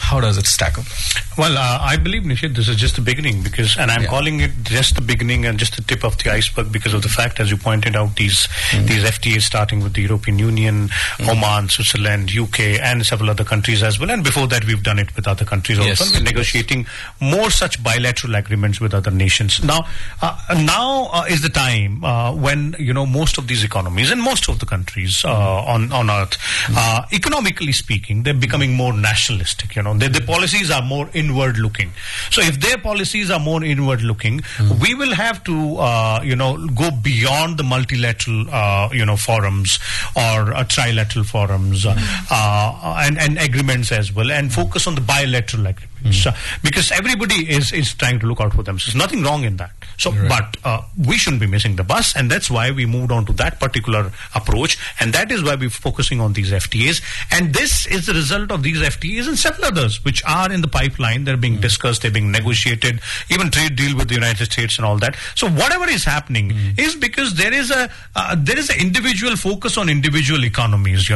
How does it stack up? Well, I believe, Nishit, this is just the beginning and I'm calling it just the beginning and just the tip of the iceberg because of the fact, as you pointed out, these FTAs starting with the European Union, Oman, Switzerland, UK, and several other countries as well. And before that, we've done it with other countries also. We're negotiating more such bilateral agreements with other nations. Now is the time when, most of these economies and most of the countries on earth, economically speaking, they're becoming more nationalistic. Their policies are more inward looking. So if their policies are more inward looking, we will have to go beyond the multilateral forums or trilateral forums and agreements as well, and focus on the bilateral agreements. Because everybody is trying to look out for themselves. Nothing wrong in that. So, but we shouldn't be missing the bus, and that's why we moved on to that particular approach, and that is why we're focusing on these FTAs. And this is the result of these FTAs and several others which are in the pipeline. They're being discussed, they're being negotiated, even trade deal with the United States and all that. So whatever is happening is because there is an individual focus on individual economies.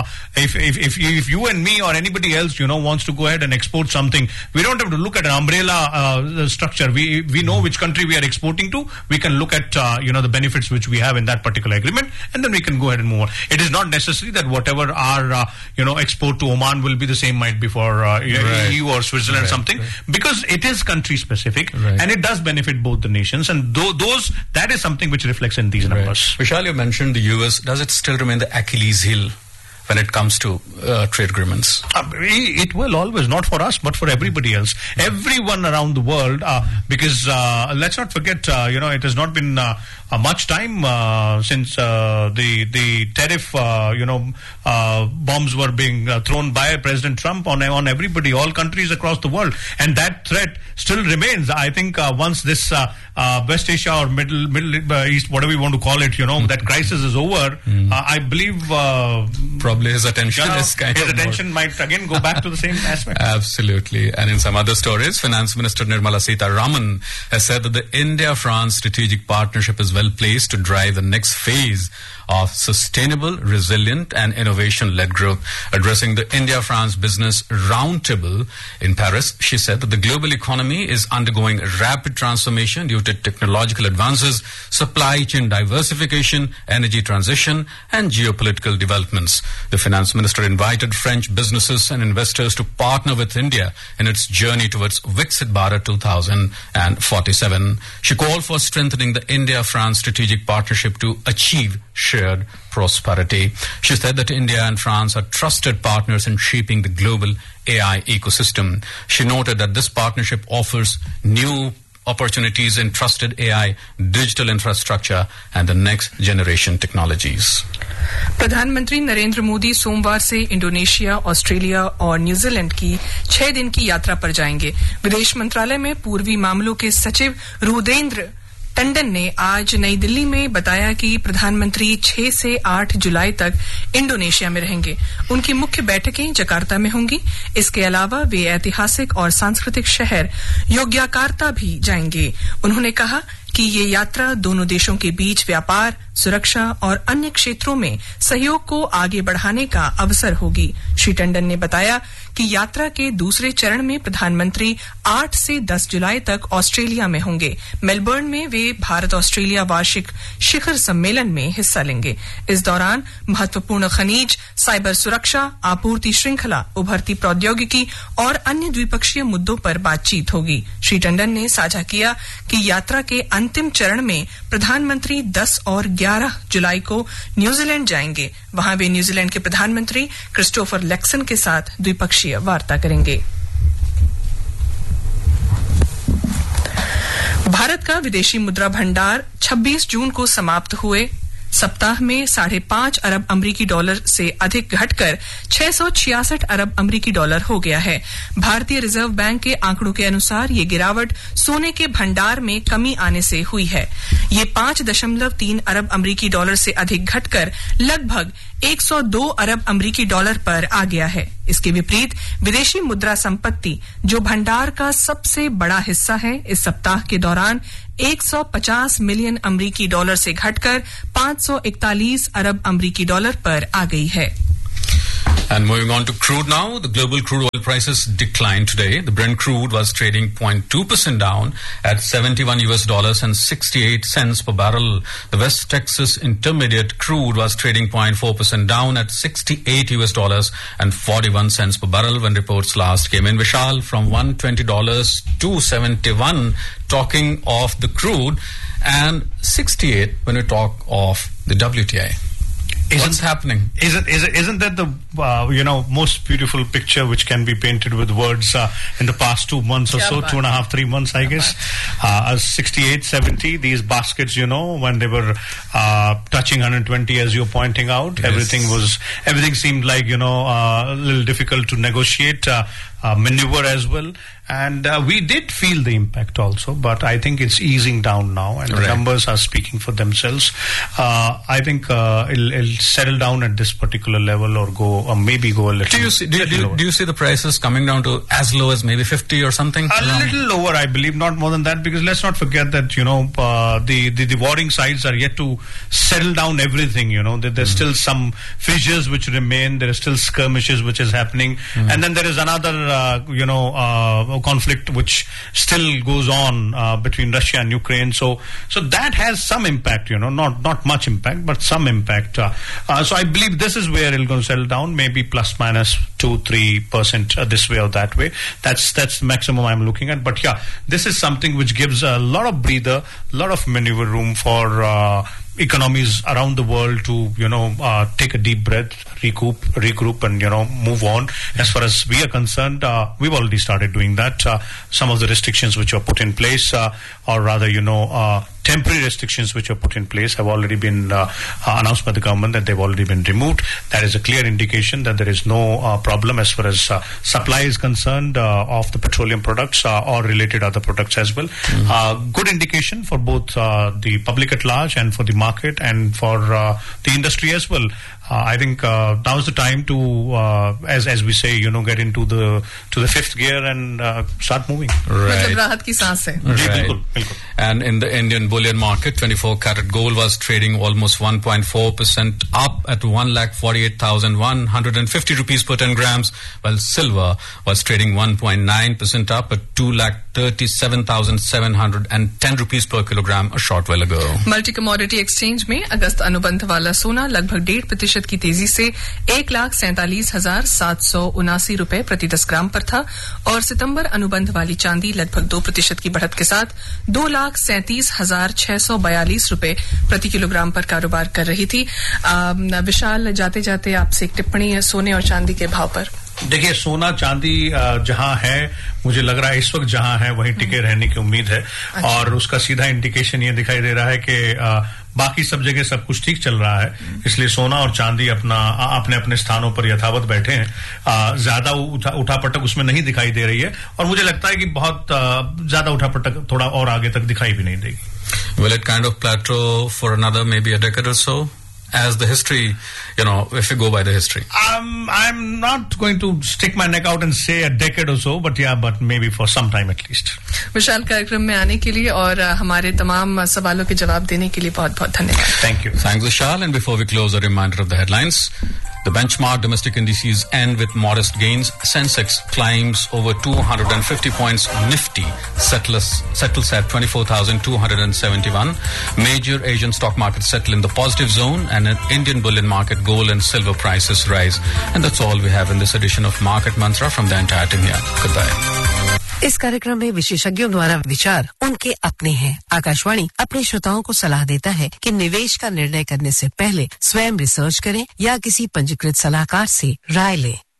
If you and me or anybody else wants to go ahead and export something, we don't have to look at an umbrella structure. We know which country we are exporting to. We can look at the benefits which we have in that particular agreement, and then we can go ahead and move on. It is not necessary that whatever our export to Oman will be the same might be for EU or Switzerland something, because it is country specific and it does benefit both the nations, and that is something which reflects in these numbers. Vishal, you mentioned the US. Does it still remain the Achilles heel when it comes to trade agreements? It will always, not for us, but for everybody else. Everyone around the world, because let's not forget, it has not been much time since the tariff, bombs were being thrown by President Trump on everybody, all countries across the world. And that threat still remains. I think once this West Asia or Middle East, whatever you want to call it, that crisis is over, I believe... probably his attention might again go back to the same aspect. Absolutely. And in some other stories, Finance Minister Nirmala Sitharaman has said that the India-France strategic partnership is well placed to drive the next phase of sustainable, resilient and innovation-led growth. Addressing the India-France Business Roundtable in Paris, she said that the global economy is undergoing rapid transformation due to technological advances, supply chain diversification, energy transition and geopolitical developments. The finance minister invited French businesses and investors to partner with India in its journey towards Viksit Bharat 2047. She called for strengthening the India-France strategic partnership to achieve shared prosperity. She said that India and France are trusted partners in shaping the global AI ecosystem. She noted that this partnership offers new opportunities in trusted AI, digital infrastructure and the next generation technologies. प्रधानमंत्री नरेंद्र मोदी सोमवार से Indonesia, Australia और New Zealand की 6 दिन की यात्रा पर जाएंगे। विदेश मंत्रालय में पूर्वी मामलों के सचिव रुदेंद्र टंडन ने आज नई दिल्ली में बताया कि प्रधानमंत्री 6 से 8 जुलाई तक इंडोनेशिया में रहेंगे। उनकी मुख्य बैठकें जकार्ता में होंगी। इसके अलावा वे ऐतिहासिक और सांस्कृतिक शहर योग्याकार्ता भी जाएंगे। उन्होंने कहा कि ये यात्रा दोनों देशों के बीच व्यापार, सुरक्षा और अन्य क्षेत्रों में सहयोग को आगे बढ़ाने का अवसर होगी। श्री टंडन ने बताया कि यात्रा के दूसरे चरण में प्रधानमंत्री 8 से 10 जुलाई तक ऑस्ट्रेलिया में होंगे। मेलबर्न में वे भारत ऑस्ट्रेलिया वार्षिक शिखर सम्मेलन में हिस्सा लेंगे। इस दौरान महत्वपूर्ण खनिज, साइबर सुरक्षा, आपूर्ति श्रृंखला, उभरती प्रौद्योगिकी और अन्य द्विपक्षीय मुद्दों पर बातचीत होगी। श्री टंडन ने साझा किया कि यात्रा के अंतिम चरण में प्रधानमंत्री 10 और 11 जुलाई को न्यूजीलैंड जाएंगे। वहां वे न्यूजीलैंड के प्रधानमंत्री क्रिस्टोफर लैक्सन के साथ द्विपक्षीय वार्ता करेंगे। भारत का विदेशी मुद्रा भंडार 26 जून को समाप्त हुए सप्ताह में 5.5 अरब अमरीकी डॉलर से अधिक घटकर 666 अरब अमरीकी डॉलर हो गया है। भारतीय रिजर्व बैंक के आंकड़ों के अनुसार ये गिरावट सोने के भंडार में कमी आने से हुई है। ये 5.3 अरब अमरीकी डॉलर से अधिक घटकर लगभग 102 अरब अमरीकी डॉलर पर आ गया है। इसके विपरीत विदेशी मुद्रा संपत्ति, जो भंडार का सबसे बड़ा हिस्सा है, इस सप्ताह के दौरान 150 मिलियन अमरीकी डॉलर से घटकर 541 अरब अमरीकी डॉलर पर आ गई है। And moving on to crude now, the global crude oil prices declined today. The Brent crude was trading 0.2% down at $71 and 68 cents per barrel. The West Texas Intermediate crude was trading 0.4% down at $68 and 41 cents per barrel when reports last came in. Vishal, from $120 to 71, talking of the crude, and 68 when we talk of the WTI. What's happening? Isn't that the most beautiful picture which can be painted with words in the past 2 months or so, 2.5, 3 months, I guess. 68, 70, these baskets, when they were touching 120, as you're pointing out, yes. Everything seemed like a little difficult to negotiate, maneuver as well. And we did feel the impact also, but I think it's easing down now, and the numbers are speaking for themselves. I think it'll settle down at this particular level, or maybe go a little. Do you see the prices coming down to as low as maybe 50 or something? A little lower, I believe, not more than that, because let's not forget that the warring sides are yet to settle down everything. There's still some fissures which remain. There are still skirmishes which is happening, and then there is another conflict which still goes on between Russia and Ukraine. So that has some impact, not much impact, but some impact. So I believe this is where it'll go to settle down, maybe plus minus 2-3% this way or that way. That's the maximum I'm looking at. But yeah, this is something which gives a lot of breather, a lot of maneuver room for economies around the world to take a deep breath, regroup and move on. As far as we are concerned, we've already started doing that. Some of the restrictions which were put in place, or rather temporary restrictions which were put in place, have already been announced by the government that they've already been removed. That is a clear indication that there is no problem as far as supply is concerned of the petroleum products or related other products as well. Good indication for both the public at large and for the market and for the industry as well. I think now's the time to, as we say, get into the fifth gear and start moving. Right. राहत की सांस है. Right. And in the Indian bullion market, 24-karat gold was trading almost 1.4% up at 1,48,150 rupees per 10 grams, while silver was trading 1.9% up at 2,37,710 rupees per kilogram a short while ago. Multi commodity exchange में अगस्त अनुबंध वाला सोना लगभग 1.5% की तेजी से 1,47,779 रुपए प्रति 10 ग्राम पर था, और सितंबर अनुबंध वाली चांदी लगभग 2% की बढ़त के साथ 2,37,642 रुपए प्रति किलोग्राम पर कारोबार कर रही थी. विशाल, जाते जाते आपसे एक टिप्पणी है सोने और चांदी के भाव पर. देखिए, सोना चांदी जहां है, मुझे लग रहा है इस वक्त जहां है वहीं टिके रहने की उम्मीद है. अच्छा. और उसका सीधा इंडिकेशन ये दिखाई दे रहा है कि बाकी सब जगह सब कुछ ठीक चल रहा है, इसलिए सोना और चांदी अपने अपने स्थानों पर यथावत बैठे हैं. ज्यादा उठापटक उसमें नहीं दिखाई दे रही है, और मुझे लगता है कि बहुत ज्यादा उठापटक थोड़ा और आगे तक दिखाई भी नहीं देगी. Will it kind of plateau for another maybe a decade or so? As the history, if you go by the history. I'm not going to stick my neck out and say a decade or so, but maybe for some time at least. विशाल, कार्यक्रम में आने के लिए और हमारे तमाम सवालों के जवाब देने के लिए बहुत-बहुत धन्यवाद. Thank you. Thanks, Vishal. And before we close, a reminder of the headlines. The benchmark domestic indices end with modest gains. Sensex climbs over 250 points. Nifty settles at 24,271. Major Asian stock markets settle in the positive zone, and in Indian bullion market, gold and silver prices rise. And that's all we have in this edition of Market Mantra from the entire team here. Goodbye. इस कार्यक्रम में विशेषज्ञों द्वारा विचार उनके अपने हैं. आकाशवाणी अपने श्रोताओं को सलाह देता है कि निवेश का निर्णय करने से पहले स्वयं रिसर्च करें या किसी पंजीकृत सलाहकार से राय लें.